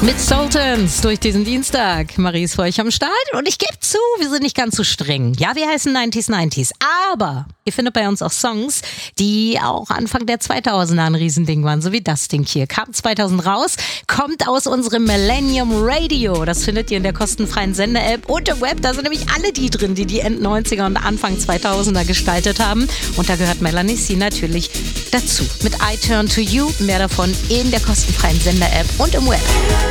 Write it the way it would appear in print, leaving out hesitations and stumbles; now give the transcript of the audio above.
Mit Sultans durch diesen Dienstag. Marie ist für euch am Start und ich gebe zu, wir sind nicht ganz so streng. Ja, wir heißen 90s, aber ihr findet bei uns auch Songs, die auch Anfang der 2000er ein Riesending waren, so wie das Ding hier. Kam 2000 raus, kommt aus unserem Millennium Radio. Das findet ihr in der kostenfreien Sender-App und im Web. Da sind nämlich alle die drin, die End 90er und Anfang 2000er gestaltet haben. Und da gehört Melanie C natürlich dazu. Mit I Turn to You, mehr davon in der kostenfreien Sender-App und im Web.